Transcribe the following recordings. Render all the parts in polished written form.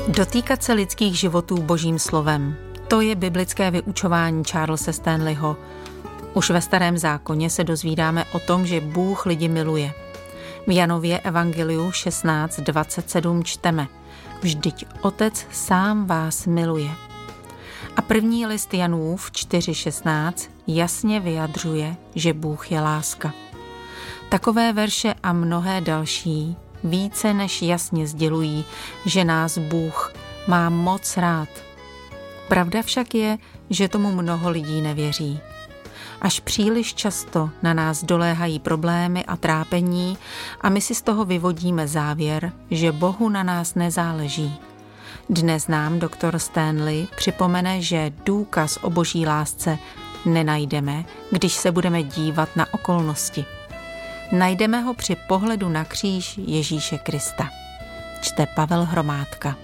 Dotýkat se lidských životů Božím slovem. To je biblické vyučování Charlese Stanleyho. Už ve Starém zákoně se dozvídáme o tom, že Bůh lidi miluje. V Janově evangeliu 16:27 čteme: Vždyť Otec sám vás miluje. A první list Janův 4:16 jasně vyjadřuje, že Bůh je láska. Takové verše a mnohé další více než jasně sdělují, že nás Bůh má moc rád. Pravda však je, že tomu mnoho lidí nevěří. Až příliš často na nás doléhají problémy a trápení a my si z toho vyvodíme závěr, že Bohu na nás nezáleží. Dnes nám doktor Stanley připomene, že důkaz o Boží lásce nenajdeme, když se budeme dívat na okolnosti. Najdeme ho při pohledu na kříž Ježíše Krista. Čte Pavel Hromádka.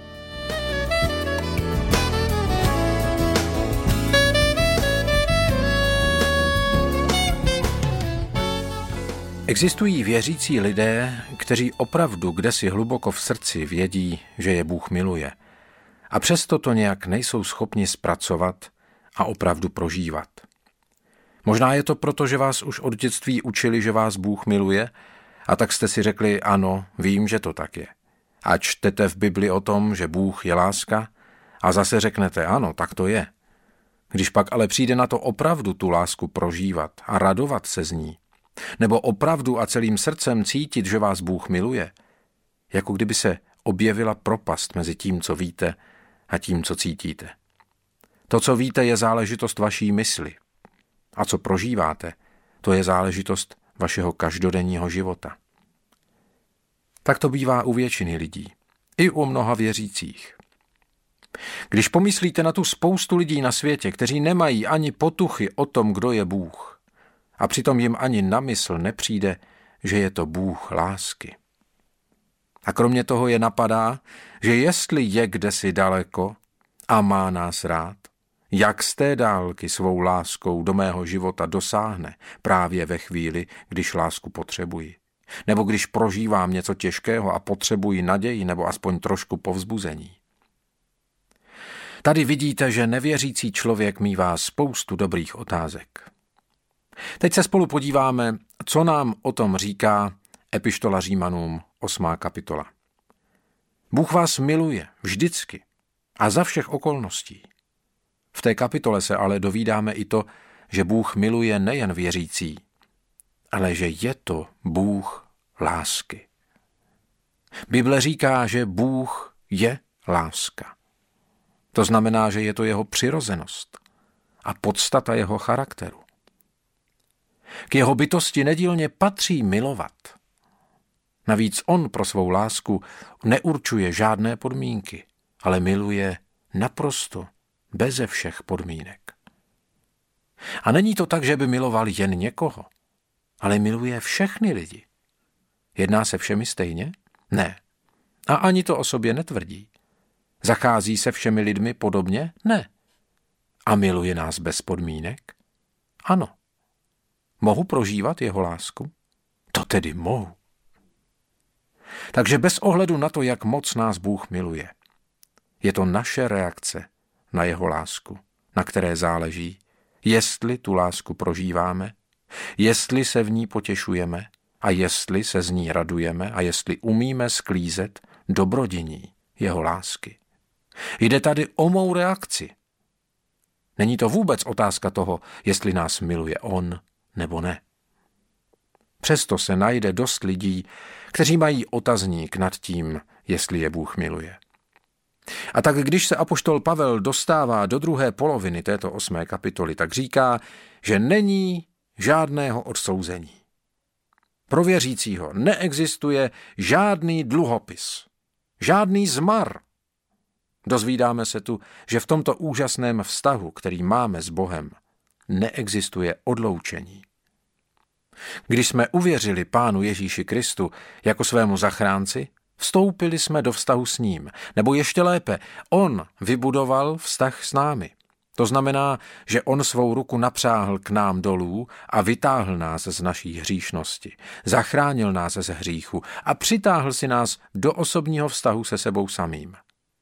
Existují věřící lidé, kteří opravdu kdesi hluboko v srdci vědí, že je Bůh miluje, a přesto to nějak nejsou schopni zpracovat a opravdu prožívat. Možná je to proto, že vás už od dětství učili, že vás Bůh miluje, a tak jste si řekli: ano, vím, že to tak je. A čtete v Bibli o tom, že Bůh je láska, a zase řeknete: ano, tak to je. Když pak ale přijde na to opravdu tu lásku prožívat a radovat se z ní, nebo opravdu a celým srdcem cítit, že vás Bůh miluje, jako kdyby se objevila propast mezi tím, co víte, a tím, co cítíte. To, co víte, je záležitost vaší mysli. A co prožíváte, to je záležitost vašeho každodenního života. Tak to bývá u většiny lidí, i u mnoha věřících. Když pomyslíte na tu spoustu lidí na světě, kteří nemají ani potuchy o tom, kdo je Bůh, a přitom jim ani na mysl nepřijde, že je to Bůh lásky. A kromě toho je napadá, že jestli je kdesi daleko a má nás rád, jak z té dálky svou láskou do mého života dosáhne právě ve chvíli, když lásku potřebuji. Nebo když prožívám něco těžkého a potřebuji naději nebo aspoň trošku povzbuzení. Tady vidíte, že nevěřící člověk mívá spoustu dobrých otázek. Teď se spolu podíváme, co nám o tom říká epištola Římanům 8. kapitola. Bůh vás miluje vždycky a za všech okolností. V té kapitole se ale dovídáme i to, že Bůh miluje nejen věřící, ale že je to Bůh lásky. Bible říká, že Bůh je láska. To znamená, že je to jeho přirozenost a podstata jeho charakteru. K jeho bytosti nedílně patří milovat. Navíc on pro svou lásku neurčuje žádné podmínky, ale miluje naprosto beze všech podmínek. A není to tak, že by miloval jen někoho, ale miluje všechny lidi. Jedná se všemi stejně? Ne. A ani to o sobě netvrdí. Zachází se všemi lidmi podobně? Ne. A miluje nás bez podmínek? Ano. Mohu prožívat jeho lásku? To tedy mohu. Takže bez ohledu na to, jak moc nás Bůh miluje, je to naše reakce na jeho lásku, na které záleží, jestli tu lásku prožíváme, jestli se v ní potěšujeme a jestli se z ní radujeme a jestli umíme sklízet dobrodiní jeho lásky. Jde tady o mou reakci. Není to vůbec otázka toho, jestli nás miluje on nebo ne. Přesto se najde dost lidí, kteří mají otazník nad tím, jestli je Bůh miluje. A tak když se apoštol Pavel dostává do druhé poloviny této 8. kapitoly, tak říká, že není žádného odsouzení. Pro věřícího neexistuje žádný dluhopis, žádný zmar. Dozvídáme se tu, že v tomto úžasném vztahu, který máme s Bohem, neexistuje odloučení. Když jsme uvěřili Pánu Ježíši Kristu jako svému zachránci, vstoupili jsme do vztahu s ním, nebo ještě lépe, on vybudoval vztah s námi. To znamená, že on svou ruku napřáhl k nám dolů a vytáhl nás z naší hříšnosti, zachránil nás z hříchu a přitáhl si nás do osobního vztahu se sebou samým.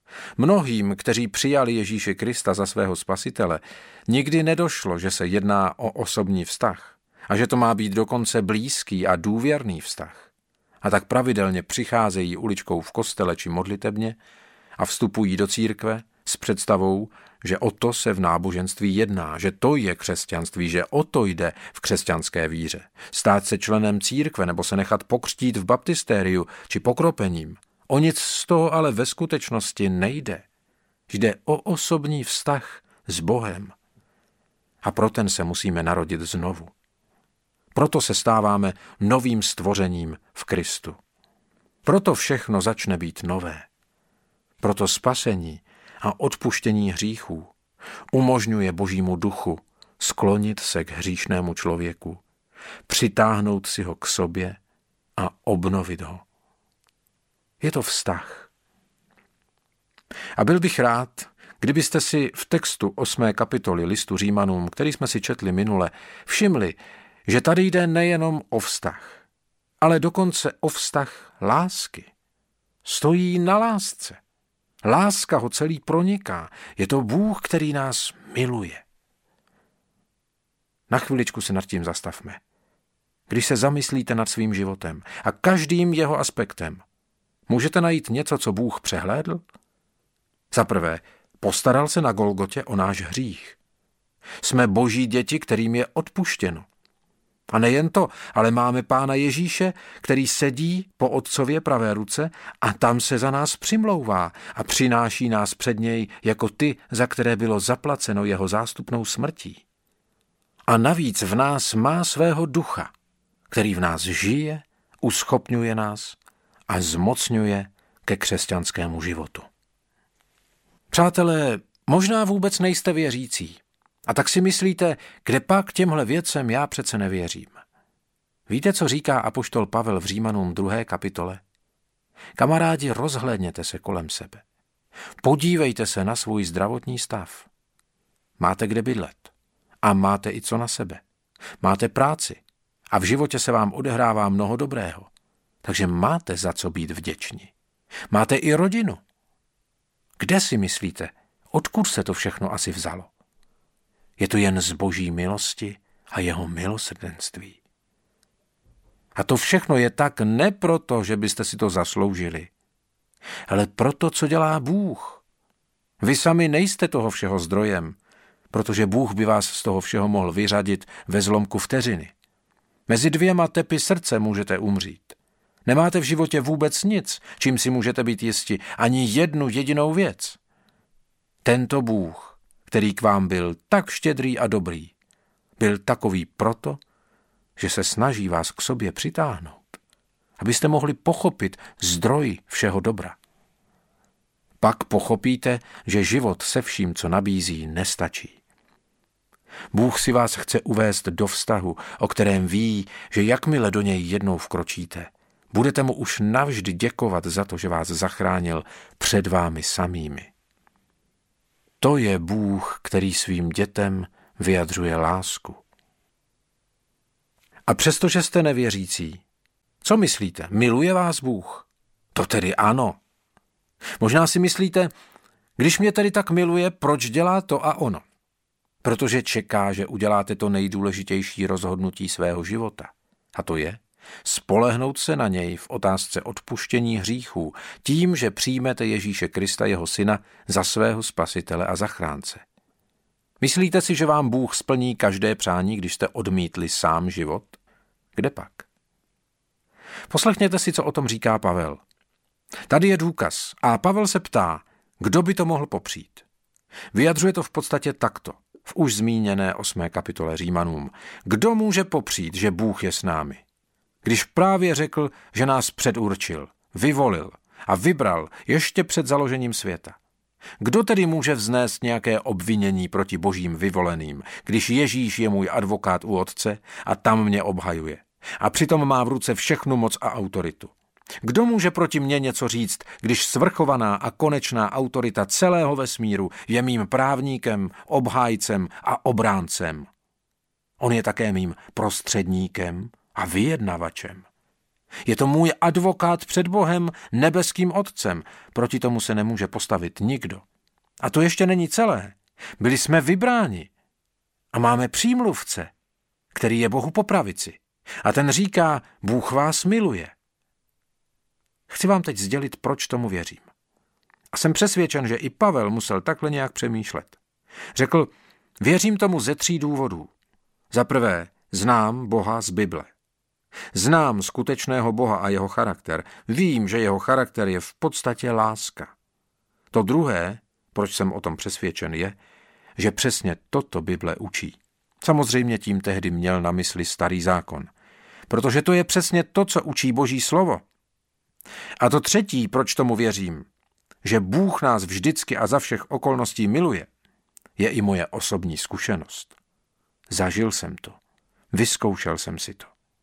Mnohým, kteří přijali Ježíše Krista za svého spasitele, nikdy nedošlo, že se jedná o osobní vztah a že to má být dokonce blízký a důvěrný vztah. A tak pravidelně přicházejí uličkou v kostele či modlitebně a vstupují do církve s představou, že o to se v náboženství jedná, že to je křesťanství, že o to jde v křesťanské víře. Stát se členem církve nebo se nechat pokřtít v baptistériu či pokropením. O nic z toho ale ve skutečnosti nejde. Jde o osobní vztah s Bohem. A pro ten se musíme narodit znovu. Proto se stáváme novým stvořením v Kristu. Proto všechno začne být nové. Proto spasení a odpuštění hříchů umožňuje Božímu duchu sklonit se k hříšnému člověku, přitáhnout si ho k sobě a obnovit ho. Je to vztah. A byl bych rád, kdybyste si v textu 8. kapitoly listu Římanům, který jsme si četli minule, všimli, že tady jde nejenom o vztah, ale dokonce o vztah lásky. Stojí na lásce. Láska ho celý proniká. Je to Bůh, který nás miluje. Na chviličku se nad tím zastavme. Když se zamyslíte nad svým životem a každým jeho aspektem, můžete najít něco, co Bůh přehlédl? Za prvé, postaral se na Golgotě o náš hřích. Jsme Boží děti, kterým je odpuštěno. A nejen to, ale máme Pána Ježíše, který sedí po Otcově pravé ruce a tam se za nás přimlouvá a přináší nás před něj jako ty, za které bylo zaplaceno jeho zástupnou smrtí. A navíc v nás má svého ducha, který v nás žije, uschopňuje nás a zmocňuje ke křesťanskému životu. Přátelé, možná vůbec nejste věřící. A tak si myslíte, kde pak těmhle věcem já přece nevěřím. Víte, co říká apoštol Pavel v Římanům 2. kapitole? Kamarádi, rozhlédněte se kolem sebe. Podívejte se na svůj zdravotní stav. Máte kde bydlet. A máte i co na sebe. Máte práci. A v životě se vám odehrává mnoho dobrého. Takže máte za co být vděční. Máte i rodinu. Kde si myslíte, odkud se to všechno asi vzalo? Je to jen z Boží milosti a jeho milosrdenství. A to všechno je tak ne proto, že byste si to zasloužili, ale proto, co dělá Bůh. Vy sami nejste toho všeho zdrojem, protože Bůh by vás z toho všeho mohl vyřadit ve zlomku vteřiny. Mezi 2 tepy srdce můžete umřít. Nemáte v životě vůbec nic, čím si můžete být jisti, ani jednu jedinou věc. Tento Bůh, který k vám byl tak štědrý a dobrý, byl takový proto, že se snaží vás k sobě přitáhnout, abyste mohli pochopit zdroj všeho dobra. Pak pochopíte, že život se vším, co nabízí, nestačí. Bůh si vás chce uvést do vztahu, o kterém ví, že jakmile do něj jednou vkročíte, budete mu už navždy děkovat za to, že vás zachránil před vámi samými. To je Bůh, který svým dětem vyjadřuje lásku. A přestože jste nevěřící, co myslíte? Miluje vás Bůh? To tedy ano. Možná si myslíte, když mě tedy tak miluje, proč dělá to a ono? Protože čeká, že uděláte to nejdůležitější rozhodnutí svého života. A to je spolehnout se na něj v otázce odpuštění hříchů tím, že přijmete Ježíše Krista, jeho syna, za svého spasitele a zachránce. Myslíte si, že vám Bůh splní každé přání, když jste odmítli sám život? Kde pak? Poslechněte si, co o tom říká Pavel. Tady je důkaz a Pavel se ptá, kdo by to mohl popřít. Vyjadřuje to v podstatě takto, v už zmíněné 8. kapitole Římanům. Kdo může popřít, že Bůh je s námi? Když právě řekl, že nás předurčil, vyvolil a vybral ještě před založením světa. Kdo tedy může vznést nějaké obvinění proti božím vyvoleným, když Ježíš je můj advokát u Otce a tam mě obhajuje a přitom má v ruce všechnu moc a autoritu? Kdo může proti mně něco říct, když svrchovaná a konečná autorita celého vesmíru je mým právníkem, obhájcem a obráncem? On je také mým prostředníkem a vyjednavačem. Je to můj advokát před Bohem, nebeským Otcem. Proti tomu se nemůže postavit nikdo. A to ještě není celé. Byli jsme vybráni a máme přímluvce, který je Bohu po pravici. A ten říká, Bůh vás miluje. Chci vám teď sdělit, proč tomu věřím. A jsem přesvědčen, že i Pavel musel takhle nějak přemýšlet. Řekl, věřím tomu ze 3 důvodů. Za prvé, znám Boha z Bible. Znám skutečného Boha a jeho charakter. Vím, že jeho charakter je v podstatě láska. To druhé, proč jsem o tom přesvědčen, je, že přesně toto Bible učí. Samozřejmě tím tehdy měl na mysli Starý zákon. Protože to je přesně to, co učí Boží slovo. A to třetí, proč tomu věřím, že Bůh nás vždycky a za všech okolností miluje, je i moje osobní zkušenost. Zažil jsem to. Vyzkoušel jsem si to.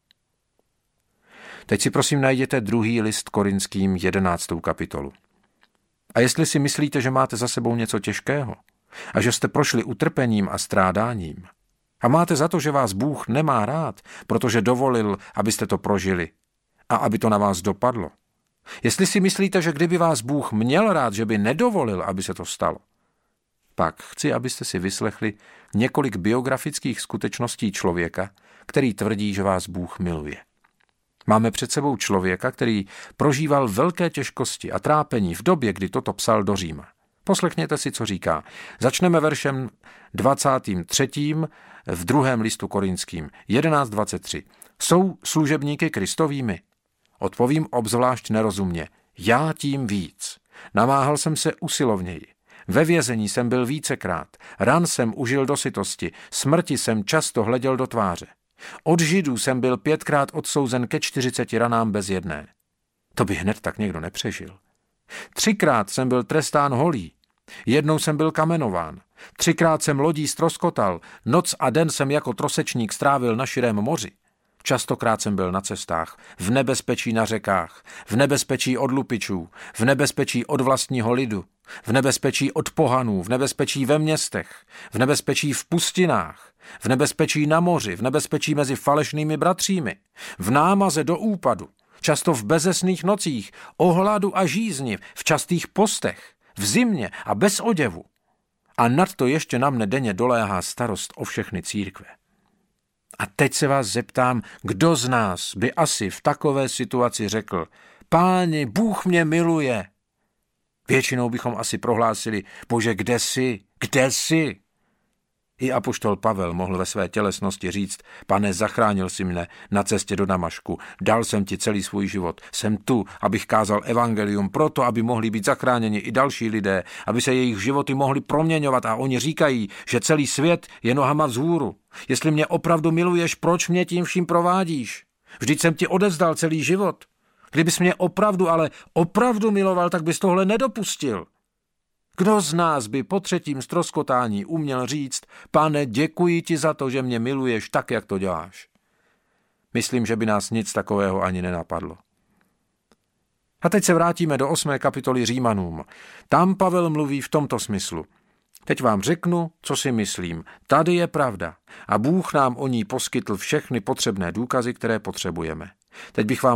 Teď si prosím najděte 2. list Korinským 11. kapitolu. A jestli si myslíte, že máte za sebou něco těžkého a že jste prošli utrpením a strádáním a máte za to, že vás Bůh nemá rád, protože dovolil, abyste to prožili a aby to na vás dopadlo. Jestli si myslíte, že kdyby vás Bůh měl rád, že by nedovolil, aby se to stalo, pak chci, abyste si vyslechli několik biografických skutečností člověka, který tvrdí, že vás Bůh miluje. Máme před sebou člověka, který prožíval velké těžkosti a trápení v době, kdy toto psal do Říma. Poslechněte si, co říká. Začneme veršem 23. v 2. listu Korinským 11.23. Jsou služebníky Kristovými? Odpovím obzvlášť nerozumně. Já tím víc. Namáhal jsem se usilovněji. Ve vězení jsem byl vícekrát. Ran jsem užil do sytosti. Smrti jsem často hleděl do tváře. Od Židů jsem byl 5krát odsouzen ke 40 ranám bez jedné. To by hned tak někdo nepřežil. 3krát jsem byl trestán holí. Jednou jsem byl kamenován. 3krát jsem lodí ztroskotal. Noc a den jsem jako trosečník strávil na širém moři. Častokrát jsem byl na cestách, v nebezpečí na řekách, v nebezpečí od lupičů, v nebezpečí od vlastního lidu, v nebezpečí od pohanů, v nebezpečí ve městech, v nebezpečí v pustinách, v nebezpečí na moři, v nebezpečí mezi falešnými bratřími, v námaze do úpadu, často v bezesných nocích, o hladu a žízni, v častých postech, v zimě a bez oděvu. A nadto ještě na mne denně doléhá starost o všechny církve. A teď se vás zeptám, kdo z nás by asi v takové situaci řekl, Páni, Bůh mě miluje. Většinou bychom asi prohlásili, Bože, kde jsi, kde jsi? I apoštol Pavel mohl ve své tělesnosti říct, Pane, zachránil jsi mne na cestě do Damašku, dal jsem ti celý svůj život, jsem tu, abych kázal evangelium, proto, aby mohli být zachráněni i další lidé, aby se jejich životy mohly proměňovat a oni říkají, že celý svět je nohama vzhůru. Jestli mě opravdu miluješ, proč mě tím vším provádíš? Vždyť jsem ti odevzdal celý život. Kdybys mě opravdu, ale opravdu miloval, tak bys tohle nedopustil. Kdo z nás by po 3. ztroskotání uměl říct, Pane, děkuji ti za to, že mě miluješ tak, jak to děláš? Myslím, že by nás nic takového ani nenapadlo. A teď se vrátíme do 8. kapitoly Římanům. Tam Pavel mluví v tomto smyslu. Teď vám řeknu, co si myslím. Tady je pravda a Bůh nám o ní poskytl všechny potřebné důkazy, které potřebujeme. Teď bych vám